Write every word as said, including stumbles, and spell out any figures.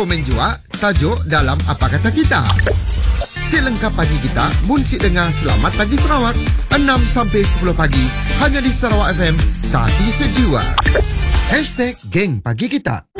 komen jua tajuk dalam Apa Kata Kita. Selengkap pagi kita, munsik dengar Selamat Pagi Sarawak enam sampai sepuluh pagi hanya di Sarawak F M, Saati Sejiwa. Hashtag Geng Pagi Kita.